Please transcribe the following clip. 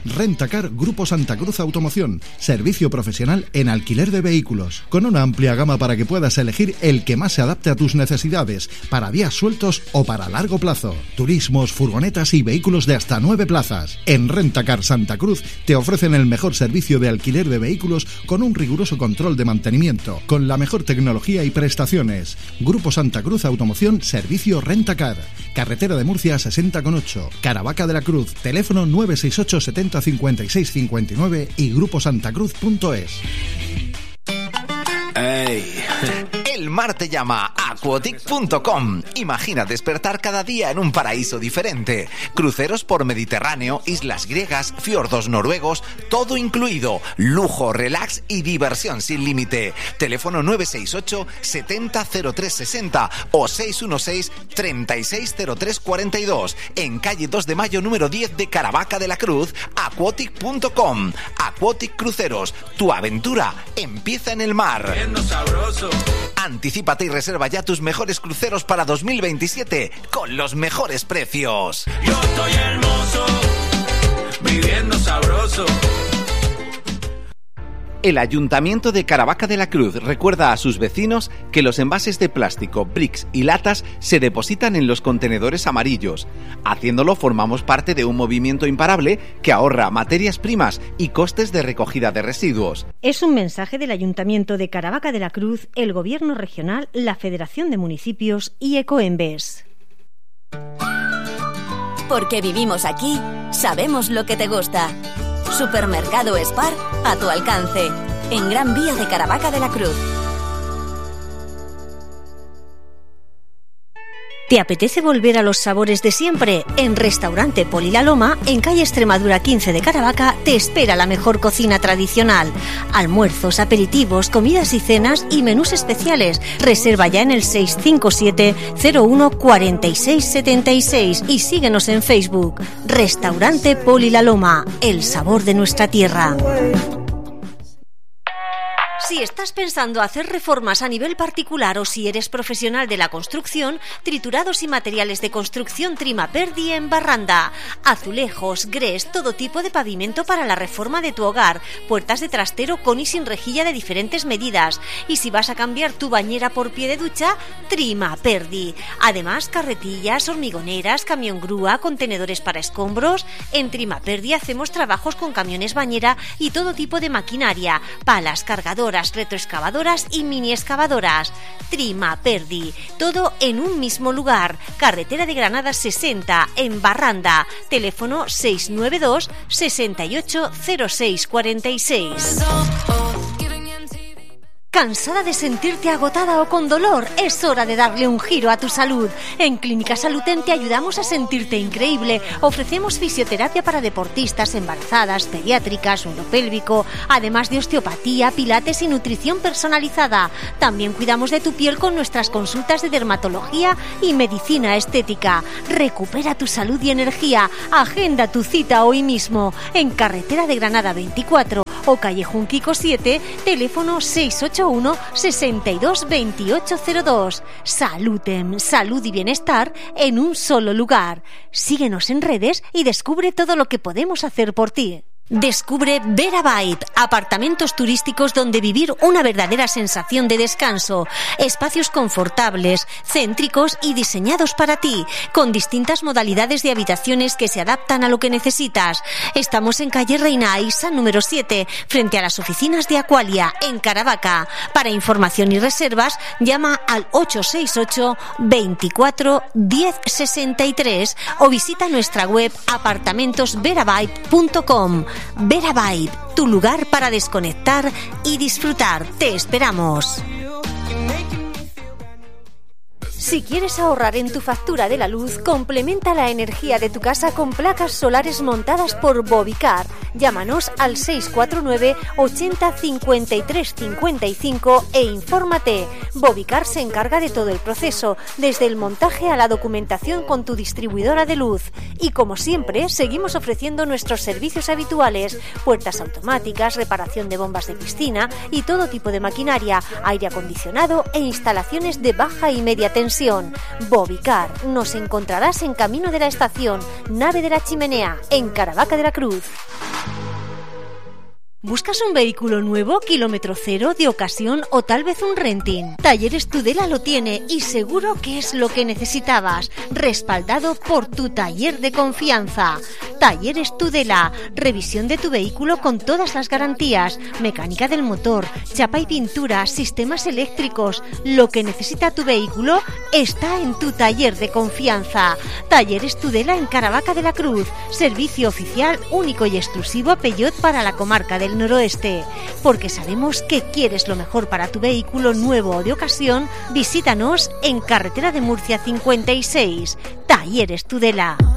Rentacar Grupo Santa Cruz Automoción, servicio profesional en alquiler de vehículos, con una amplia gama para que puedas elegir el que más se adapte a tus necesidades, para días sueltos o para largo plazo. Turismos, furgonetas y vehículos de hasta 9 plazas. En Rentacar Santa Cruz te ofrecen el mejor servicio de alquiler de vehículos con un riguroso control de mantenimiento, con la mejor tecnología y prestaciones. Grupo Santa Cruz Automoción, servicio Rentacar. Carretera de Murcia 60,8, Caravaca de la Cruz, teléfono 968 70 56 59 y gruposantacruz.es. ¡Ey! El mar te llama. Aquatic.com. Imagina despertar cada día en un paraíso diferente. Cruceros por Mediterráneo, islas griegas, fiordos noruegos, todo incluido. Lujo, relax y diversión sin límite. Teléfono 968 70 03 60 o 616 36 03 42. En calle 2 de Mayo número 10 de Caravaca de la Cruz. Aquatic.com. Aquatic Cruceros. Tu aventura empieza en el mar. Sabroso. Anticípate y reserva ya tus mejores cruceros para 2027 con los mejores precios. Yo estoy hermoso, viviendo sabroso. El Ayuntamiento de Caravaca de la Cruz recuerda a sus vecinos que los envases de plástico, bricks y latas se depositan en los contenedores amarillos. Haciéndolo formamos parte de un movimiento imparable que ahorra materias primas y costes de recogida de residuos. Es un mensaje del Ayuntamiento de Caravaca de la Cruz, el Gobierno Regional, la Federación de Municipios y Ecoembes. Porque vivimos aquí, sabemos lo que te gusta. Supermercado Spar, a tu alcance, en Gran Vía de Caravaca de la Cruz. ¿Te apetece volver a los sabores de siempre? En Restaurante Poli La Loma, en calle Extremadura 15 de Caravaca, te espera la mejor cocina tradicional. Almuerzos, aperitivos, comidas y cenas y menús especiales. Reserva ya en el 657 01 46 76 y síguenos en Facebook. Restaurante Poli La Loma, el sabor de nuestra tierra. Si estás pensando hacer reformas a nivel particular o si eres profesional de la construcción, Triturados y Materiales de Construcción Trimaperdi en Barranda. Azulejos, grés, todo tipo de pavimento para la reforma de tu hogar. Puertas de trastero con y sin rejilla de diferentes medidas. Y si vas a cambiar tu bañera por pie de ducha, Trimaperdi. Además, carretillas, hormigoneras, camión grúa, contenedores para escombros. En Trimaperdi hacemos trabajos con camiones bañera y todo tipo de maquinaria, palas, cargadoras, retroexcavadoras y mini excavadoras. Trimaperdi, todo en un mismo lugar. Carretera de Granada 60 en Barranda. Teléfono 692 68 06 46. ¿Cansada de sentirte agotada o con dolor? Es hora de darle un giro a tu salud. En Clínica Saluten te ayudamos a sentirte increíble. Ofrecemos fisioterapia para deportistas, embarazadas, pediátricas, suelo pélvico, además de osteopatía, pilates y nutrición personalizada. También cuidamos de tu piel con nuestras consultas de dermatología y medicina estética. Recupera tu salud y energía. Agenda tu cita hoy mismo en Carretera de Granada 24 o calle Junquico 7, teléfono 681 62 2802. Saluten, salud y bienestar en un solo lugar. Síguenos en redes y descubre todo lo que podemos hacer por ti. Descubre Vera Vibe, apartamentos turísticos donde vivir una verdadera sensación de descanso, espacios confortables, céntricos y diseñados para ti, con distintas modalidades de habitaciones que se adaptan a lo que necesitas. Estamos en calle Reina Aisa número 7, frente a las oficinas de Aqualia, en Caravaca. Para información y reservas, llama al 868 24 10 63 o visita nuestra web apartamentosveravibe.com. Vera Vibe, tu lugar para desconectar y disfrutar. Te esperamos. Si quieres ahorrar en tu factura de la luz, complementa la energía de tu casa con placas solares montadas por Bovicar. Llámanos al 649 80 53 55 e infórmate. Bovicar se encarga de todo el proceso, desde el montaje a la documentación con tu distribuidora de luz. Y como siempre, seguimos ofreciendo nuestros servicios habituales: puertas automáticas, reparación de bombas de piscina y todo tipo de maquinaria, aire acondicionado e instalaciones de baja y media tensión. Bovicar. Nos encontrarás en Camino de la Estación, Nave de la Chimenea, en Caravaca de la Cruz. ¿Buscas un vehículo nuevo, kilómetro cero, de ocasión o tal vez un renting? Talleres Tudela lo tiene y seguro que es lo que necesitabas, respaldado por tu taller de confianza. Talleres Tudela, revisión de tu vehículo con todas las garantías, mecánica del motor, chapa y pintura, sistemas eléctricos. Lo que necesita tu vehículo está en tu taller de confianza. Talleres Tudela en Caravaca de la Cruz, servicio oficial único y exclusivo Peugeot para la comarca del Noroeste. Porque sabemos que quieres lo mejor para tu vehículo nuevo o de ocasión, visítanos en Carretera de Murcia 56. Talleres Tudela.